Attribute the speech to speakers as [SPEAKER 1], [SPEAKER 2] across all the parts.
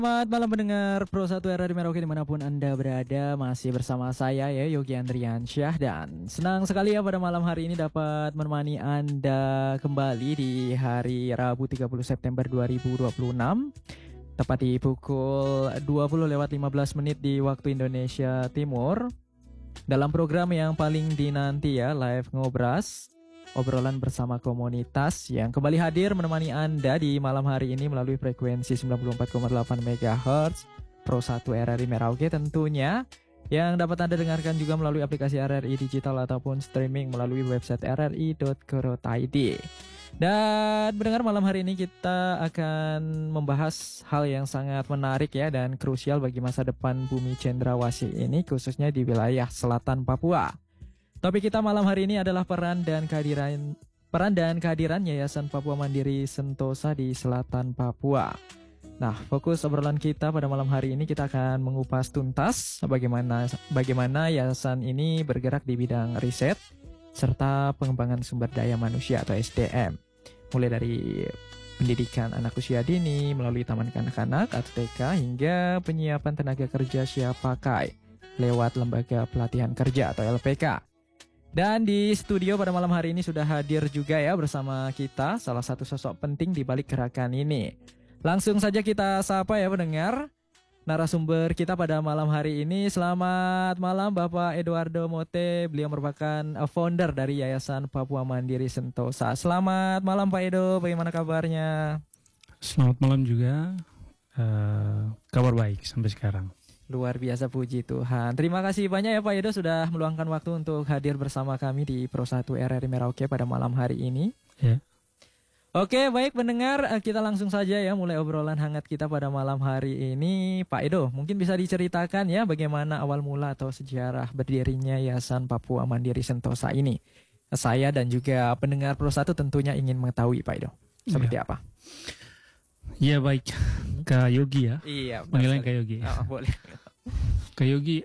[SPEAKER 1] Selamat malam pendengar Pro 1 RRI Merauke dimanapun Anda berada. Masih bersama saya ya, Yogi Andriansyah. Dan senang sekali ya pada malam hari ini dapat menemani Anda kembali di hari Rabu 30 September 2026, tepat di pukul 20:15 di waktu Indonesia Timur, dalam program yang paling dinanti ya, Live Ngobras, obrolan bersama komunitas yang kembali hadir menemani Anda di malam hari ini melalui frekuensi 94,8 MHz Pro 1 RRI Merauke tentunya, yang dapat Anda dengarkan juga melalui aplikasi RRI Digital ataupun streaming melalui website rri.co.id. Dan mendengar malam hari ini kita akan membahas hal yang sangat menarik ya dan krusial bagi masa depan Bumi Cendrawasih ini, khususnya di wilayah selatan Papua. Topik kita malam hari ini adalah peran dan kehadiran Yayasan Papua Mandiri Sentosa di selatan Papua. Nah, fokus obrolan kita pada malam hari ini kita akan mengupas tuntas bagaimana yayasan ini bergerak di bidang riset serta pengembangan sumber daya manusia atau SDM. Mulai dari pendidikan anak usia dini melalui taman kanak-kanak atau TK hingga penyiapan tenaga kerja siap pakai lewat lembaga pelatihan kerja atau LPK. Dan di studio pada malam hari ini sudah hadir juga ya bersama kita salah satu sosok penting di balik gerakan ini. Langsung saja kita sapa ya pendengar narasumber kita pada malam hari ini. Selamat malam Bapak Eduardo Mote, beliau merupakan founder dari Yayasan Papua Mandiri Sentosa. Selamat malam Pak Edo, bagaimana kabarnya?
[SPEAKER 2] Selamat malam juga, kabar baik sampai sekarang.
[SPEAKER 1] Luar biasa, puji Tuhan. Terima kasih banyak ya Pak Edo sudah meluangkan waktu untuk hadir bersama kami di Pro 1 RRI Merauke pada malam hari ini.
[SPEAKER 2] Ya.
[SPEAKER 1] Oke, baik pendengar, kita langsung saja ya mulai obrolan hangat kita pada malam hari ini. Pak Edo, mungkin bisa diceritakan ya bagaimana awal mula atau sejarah berdirinya Yayasan Papua Mandiri Sentosa ini. Saya dan juga pendengar Pro 1 tentunya ingin mengetahui Pak Edo, seperti apa?
[SPEAKER 2] Ya baik, Kak Yogi ya.
[SPEAKER 1] Iya,
[SPEAKER 2] panggilan Kak Yogi.
[SPEAKER 1] Oh, boleh.
[SPEAKER 2] Kak Yogi,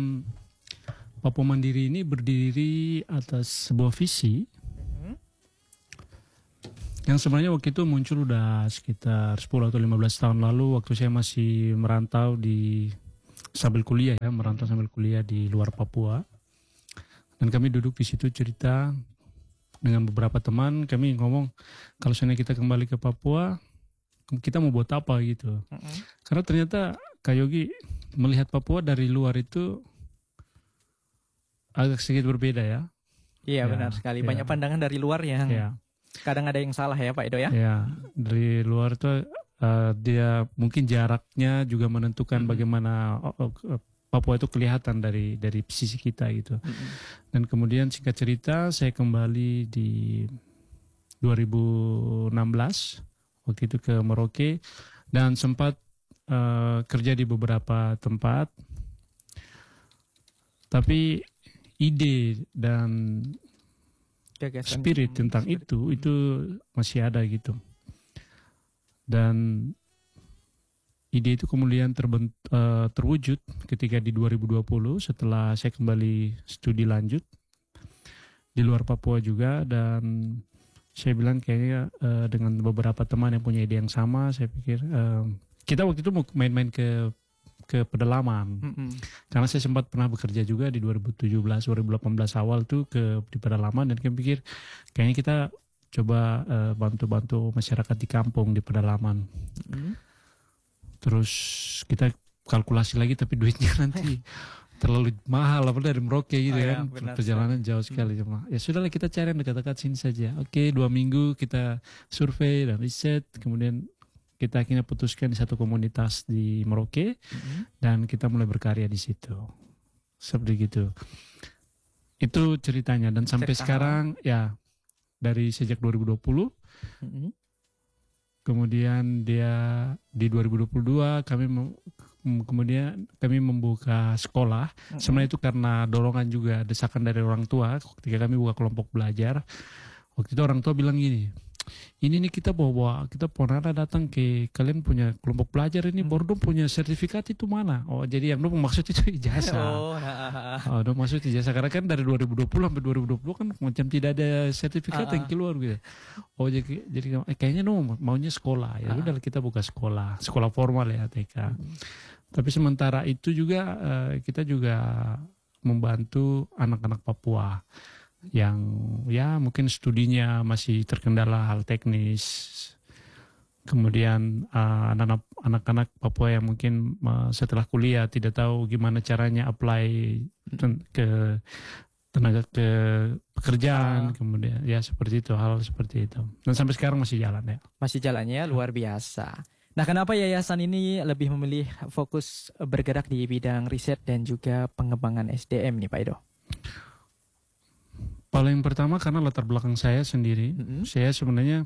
[SPEAKER 2] Papua Mandiri ini berdiri atas sebuah visi yang sebenarnya waktu itu muncul udah sekitar 10 atau 15 tahun lalu, waktu saya masih merantau sambil kuliah di luar Papua. Dan kami duduk di situ cerita dengan beberapa teman, kami ngomong kalau seandainya kita kembali ke Papua, kita mau buat apa gitu. Karena ternyata Kak Yogi melihat Papua dari luar itu agak sedikit berbeda ya.
[SPEAKER 1] Iya, benar sekali. Banyak pandangan dari luar yang kadang ada yang salah ya Pak Edo ya.
[SPEAKER 2] Ya, dari luar itu dia mungkin jaraknya juga menentukan bagaimana Papua itu kelihatan dari sisi kita gitu. Dan kemudian singkat cerita saya kembali di 2016 waktu itu ke Merauke dan sempat kerja di beberapa tempat, tapi ide dan
[SPEAKER 1] gagasan
[SPEAKER 2] spirit tentang itu masih ada gitu. Dan ide itu kemudian terwujud ketika di 2020 setelah saya kembali studi lanjut di luar Papua juga. Dan saya bilang kayaknya dengan beberapa teman yang punya ide yang sama, saya pikir kita waktu itu mau main-main ke pedalaman. Karena saya sempat pernah bekerja juga di 2017-2018 awal tuh di pedalaman, dan kami pikir kayaknya kita coba bantu-bantu masyarakat di kampung di pedalaman. Terus kita kalkulasi lagi, tapi duitnya nanti terlalu mahal, apalagi dari Merauke gitu kan. Perjalanan jauh sekali. Ya sudahlah, kita cari yang dekat-dekat sini saja. Oke, 2 minggu kita survei dan riset, kemudian kita akhirnya putuskan di satu komunitas di Merauke, dan kita mulai berkarya di situ. Seperti gitu. Itu ceritanya, dan sampai sekarang ya dari sejak 2020. Kemudian dia di 2022 kemudian kami membuka sekolah. Sebenarnya itu karena dorongan juga, desakan dari orang tua ketika kami buka kelompok belajar. Waktu itu orang tua bilang gini, ini nih kita bawa kita Ponara datang ke kalian punya kelompok pelajar ini baru dong punya sertifikat itu mana? Oh jadi yang dong maksud itu ijazah. Oh dong maksud ijazah karena kan dari 2020 sampai 2020 kan macam tidak ada sertifikat yang keluar gitu. Oh jadi kayaknya dong maunya sekolah ya udah kita buka sekolah formal ya TK. Tapi sementara itu juga kita juga membantu anak-anak Papua yang ya mungkin studinya masih terkendala hal teknis. Kemudian anak-anak Papua yang mungkin setelah kuliah tidak tahu gimana caranya apply ke tenaga ke pekerjaan, kemudian ya seperti itu, hal seperti itu. Dan sampai sekarang masih jalan ya.
[SPEAKER 1] Masih jalannya luar biasa. Nah, kenapa yayasan ini lebih memilih fokus bergerak di bidang riset dan juga pengembangan SDM nih Pak Edo?
[SPEAKER 2] Paling pertama karena latar belakang saya sendiri, saya sebenarnya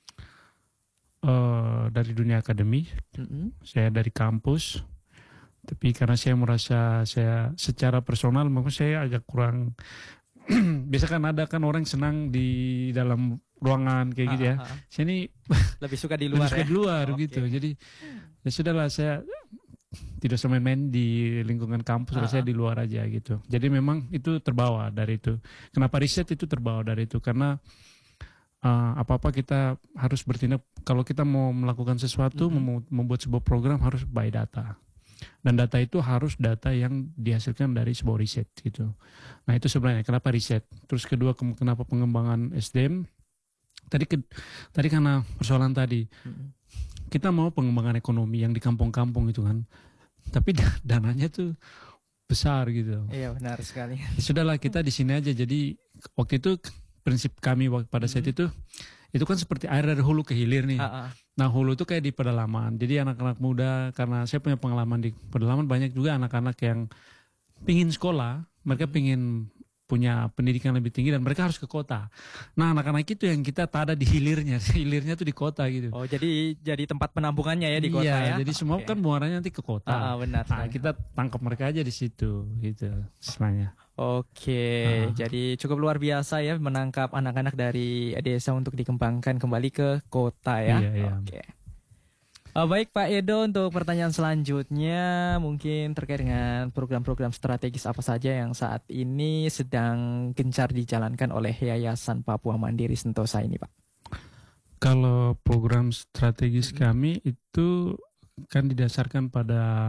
[SPEAKER 2] dari dunia akademik, saya dari kampus, tapi karena saya merasa saya secara personal, maka saya agak kurang. Biasa kan ada kan orang senang di dalam ruangan kayak gitu ya. Saya ini
[SPEAKER 1] lebih suka di luar.
[SPEAKER 2] Lebih suka di luar gitu. Jadi ya sudahlah saya tidak semain-main di lingkungan kampus, saya di luar aja gitu. Jadi memang itu terbawa dari itu. Kenapa riset itu terbawa dari itu? Karena apa-apa kita harus bertindak. Kalau kita mau melakukan sesuatu, membuat sebuah program harus by data. Dan data itu harus data yang dihasilkan dari sebuah riset gitu. Nah itu sebenarnya kenapa riset. Terus kedua kenapa pengembangan SDM. Tadi karena persoalan tadi. Kita mau pengembangan ekonomi yang di kampung-kampung itu kan. Tapi dananya tuh besar gitu.
[SPEAKER 1] Iya benar sekali.
[SPEAKER 2] Sudahlah kita di sini aja. Jadi waktu itu prinsip kami pada saat itu kan seperti air dari hulu ke hilir nih. Nah hulu itu kayak di pedalaman. Jadi anak-anak muda, karena saya punya pengalaman di pedalaman, banyak juga anak-anak yang pingin sekolah, mereka pingin punya pendidikan lebih tinggi dan mereka harus ke kota. Nah anak-anak itu yang kita tada di hilirnya tuh di kota gitu.
[SPEAKER 1] Oh jadi tempat penampungannya ya di kota ya?
[SPEAKER 2] Iya, jadi semua kan muaranya nanti ke kota.
[SPEAKER 1] Benar.
[SPEAKER 2] Nah kita tangkap mereka aja di situ gitu sebenarnya.
[SPEAKER 1] Oke, jadi cukup luar biasa ya menangkap anak-anak dari desa untuk dikembangkan kembali ke kota ya.
[SPEAKER 2] Iya.
[SPEAKER 1] Oke. Baik Pak Edo, untuk pertanyaan selanjutnya mungkin terkait dengan program-program strategis apa saja yang saat ini sedang gencar dijalankan oleh Yayasan Papua Mandiri Sentosa ini Pak?
[SPEAKER 2] Kalau program strategis kami itu kan didasarkan pada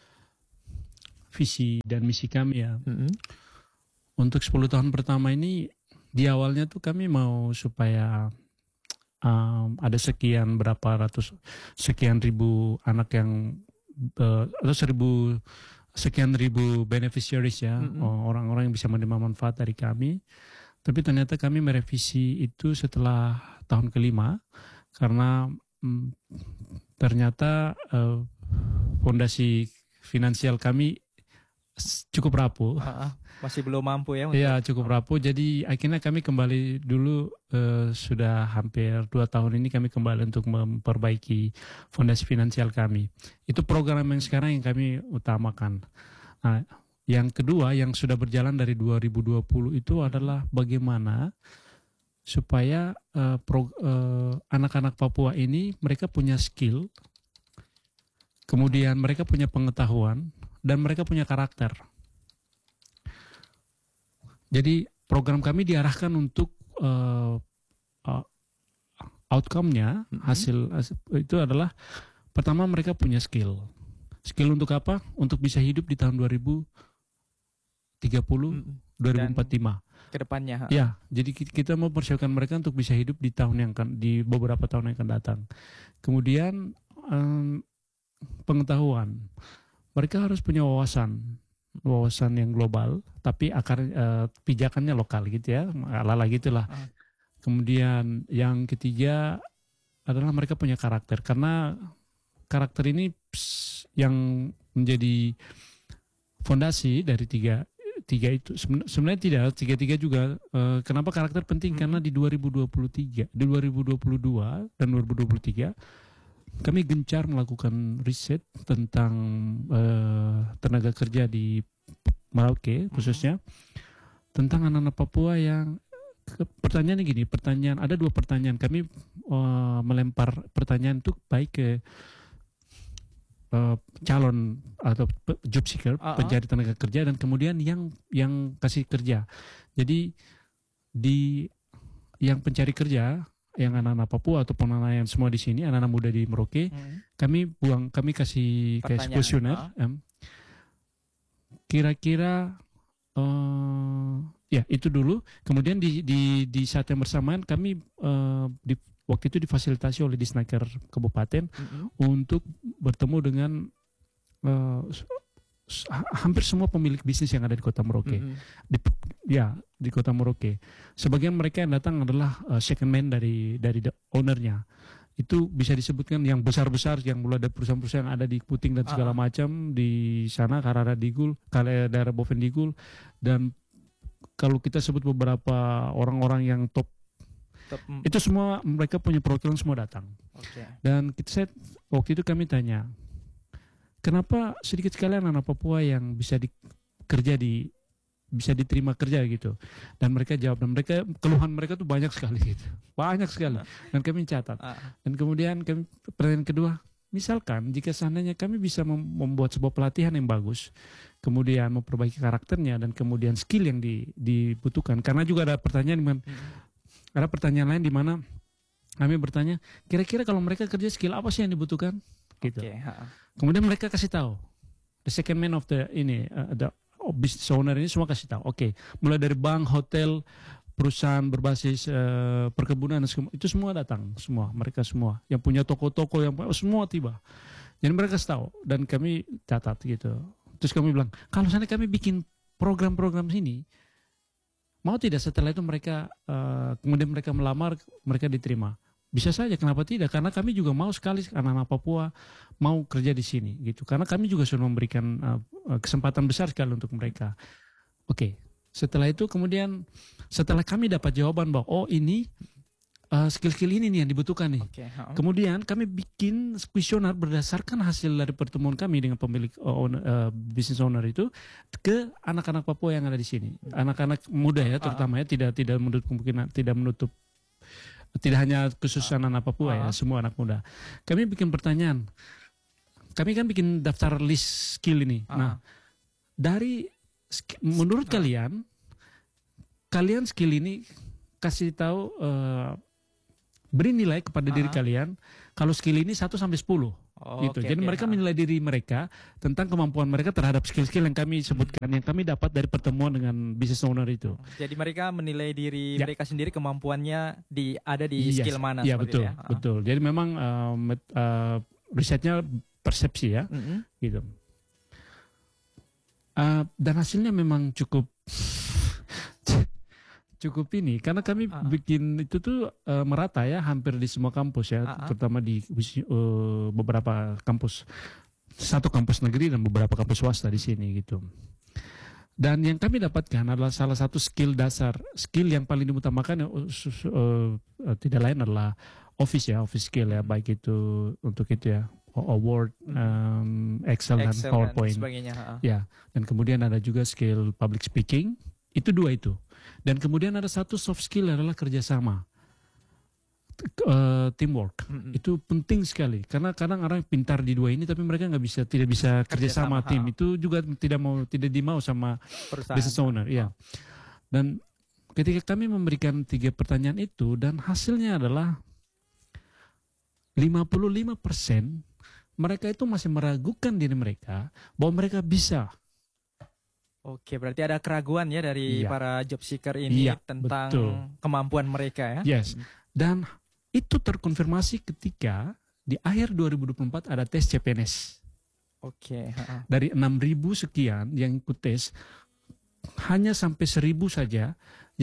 [SPEAKER 2] visi dan misi kami ya. Untuk 10 tahun pertama ini di awalnya tuh kami mau supaya ada sekian ribu anak yang atau sekian ribu beneficiaries ya, orang-orang yang bisa menerima manfaat dari kami. Tapi ternyata kami merevisi itu setelah tahun kelima karena ternyata fondasi finansial kami cukup rapuh.
[SPEAKER 1] Masih belum mampu ya?
[SPEAKER 2] Iya cukup rapuh. Jadi akhirnya kami kembali dulu sudah hampir 2 tahun ini kami kembali untuk memperbaiki fondasi finansial kami. Itu program yang sekarang yang kami utamakan. Nah, yang kedua yang sudah berjalan dari 2020 itu adalah bagaimana supaya anak-anak Papua ini mereka punya skill, kemudian mereka punya pengetahuan, dan mereka punya karakter. Jadi program kami diarahkan untuk outcome-nya, hasil itu adalah pertama mereka punya skill. Skill untuk apa? Untuk bisa hidup di tahun 2030, 2045.
[SPEAKER 1] Kedepannya.
[SPEAKER 2] Ya, jadi kita mau persiapkan mereka untuk bisa hidup di beberapa tahun yang akan datang. Kemudian pengetahuan. Mereka harus punya wawasan yang global, tapi pijakannya lokal gitu ya, ala-ala gitulah. Kemudian yang ketiga adalah mereka punya karakter, karena karakter ini yang menjadi fondasi dari tiga itu. Sebenarnya tidak, tiga juga. Kenapa karakter penting? Karena di 2022 dan 2023 kami gencar melakukan riset tentang tenaga kerja di Merauke khususnya, tentang anak-anak Papua yang pertanyaannya gini, ada 2 pertanyaan. Kami melempar pertanyaan itu baik ke calon atau job seeker, pencari tenaga kerja, dan kemudian yang kasih kerja. Jadi di yang pencari kerja, yang anak-anak Papua atau anak-anak yang semua di sini, anak-anak muda di Merauke, kami kasih kayak kuesioner. Kira-kira ya itu dulu. Kemudian di saat yang bersamaan kami waktu itu difasilitasi oleh Disnaker Kabupaten untuk bertemu dengan hampir semua pemilik bisnis yang ada di Kota Merauke. Di Kota Merauke. Sebagian mereka yang datang adalah second man dari ownernya. Itu bisa disebutkan yang besar-besar, yang mulai dari perusahaan-perusahaan yang ada di Puting dan segala macam di sana, Karara Digul, daerah Boven Digul, dan kalau kita sebut beberapa orang-orang yang top, itu semua mereka punya perwakilan semua datang. Dan waktu itu kami tanya, kenapa sedikit sekali anak Papua yang bisa bisa diterima kerja gitu? Dan mereka jawab, dan keluhan mereka tuh banyak sekali gitu, banyak sekali. Dan kami catat. Dan kemudian pertanyaan kedua, misalkan jika seandainya kami bisa membuat sebuah pelatihan yang bagus, kemudian memperbaiki karakternya, dan kemudian skill yang dibutuhkan, karena juga ada pertanyaan lain di mana kami bertanya, kira-kira kalau mereka kerja skill apa sih yang dibutuhkan? Gitu. Kemudian mereka kasih tahu, the second man of the business owner ini semua kasih tahu. Mulai dari bank, hotel, perusahaan berbasis perkebunan, itu semua datang, mereka semua yang punya toko-toko, semua tiba. Jadi mereka kasih tahu, dan kami catat gitu. Terus kami bilang, kalau misalnya kami bikin program-program sini, mau tidak setelah itu mereka kemudian mereka melamar, mereka diterima? Bisa saja, kenapa tidak? Karena kami juga mau sekali anak-anak Papua mau kerja di sini gitu. Karena kami juga sudah memberikan kesempatan besar sekali untuk mereka. Setelah itu kemudian setelah kami dapat jawaban bahwa ini skill-skill ini nih yang dibutuhkan nih. Kemudian kami bikin kuesioner berdasarkan hasil dari pertemuan kami dengan pemilik business owner itu ke anak-anak Papua yang ada di sini. Anak-anak muda ya terutama ya, tidak menutup kemungkinan, tidak hanya khusus anak-anak Papua ya, semua anak muda. Kami bikin pertanyaan. Kami kan bikin daftar list skill ini. Nah, menurut kalian skill ini kasih tahu, beri nilai kepada diri kalian kalau skill ini 1 sampai 10. Gitu. Jadi mereka menilai diri mereka tentang kemampuan mereka terhadap skill-skill yang kami sebutkan, yang kami dapat dari pertemuan dengan business owner itu.
[SPEAKER 1] Jadi mereka menilai diri mereka sendiri, kemampuannya ada di skill mana?
[SPEAKER 2] Iya, betul, betul. Jadi memang risetnya persepsi ya, gitu. Dan hasilnya memang cukup ini, karena kami bikin itu tuh merata ya, hampir di semua kampus ya, terutama di beberapa kampus, satu kampus negeri dan beberapa kampus swasta di sini gitu. Dan yang kami dapatkan adalah salah satu skill dasar, skill yang paling diutamakan tidak lain adalah office skill ya, baik itu untuk itu ya, Word, Excel dan PowerPoint. Ya, dan kemudian ada juga skill public speaking. Itu 2 itu. Dan kemudian ada satu soft skill adalah kerjasama, teamwork. Itu penting sekali, karena kadang orang pintar di 2 ini tapi mereka tidak bisa kerjasama tim. Itu juga tidak dimau sama business owner. Ya. Dan ketika kami memberikan 3 pertanyaan itu, dan hasilnya adalah 55% mereka itu masih meragukan diri mereka bahwa mereka bisa.
[SPEAKER 1] Berarti ada keraguan ya dari para job seeker ini tentang kemampuan mereka ya.
[SPEAKER 2] Yes. Dan itu terkonfirmasi ketika di akhir 2024 ada tes CPNS. Dari 6.000 sekian yang ikut tes, hanya sampai 1.000 saja